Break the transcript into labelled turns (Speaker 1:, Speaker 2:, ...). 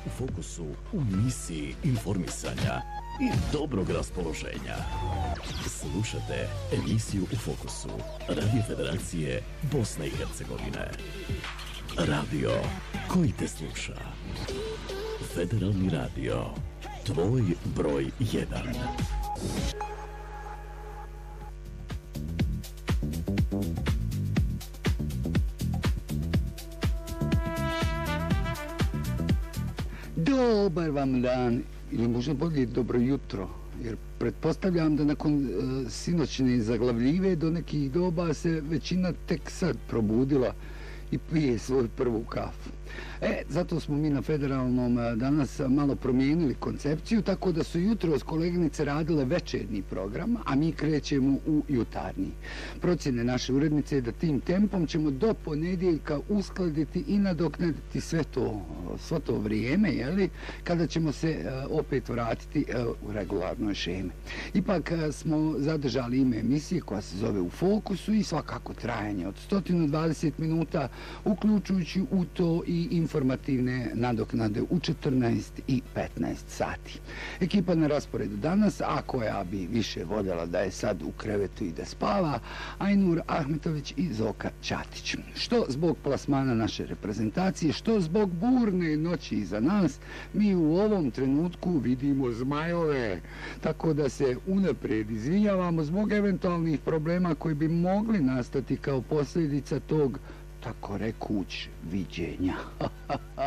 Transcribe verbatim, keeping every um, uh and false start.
Speaker 1: u fokusu u misiji informisanja i dobrog raspoloženja. Slušate emisiju u fokusu Radio Federacije Bosne i Hercegovine. Radio koji te sluša. Federalni radio. Tvoj broj jedan.
Speaker 2: Dobar vam dan, ili možda bolje dobro jutro, jer pretpostavljam da nakon uh, sinoćne zaglavljive do nekih doba se većina tek sad probudila i pije svoju prvu kafu. E, zato smo mi na Federalnom danas malo promijenili koncepciju, tako da su jutros koleginice radile večernji program, a mi krećemo u jutarnji. Procjene naše urednice je da tim tempom ćemo do ponedjeljka uskladiti i nadoknaditi sve to, svo to vrijeme, jeli, kada ćemo se uh, opet vratiti uh, u regularnoj šeme. Ipak uh, smo zadržali ime emisije koja se zove U fokusu i svakako trajanje od sto dvadeset minuta, uključujući u to i informativne nadoknade u četrnaest i petnaest sati. Ekipa na rasporedu danas, a koja bi više voljela da je sad u krevetu i da spava, Ajnur Ahmetović i Zoka Ćatić. Što zbog plasmana naše reprezentacije, što zbog burne noći iza nas, mi u ovom trenutku vidimo zmajove. Tako da se unaprijed izvinjavamo zbog eventualnih problema koji bi mogli nastati kao posljedica tog tako rekuć viđenja.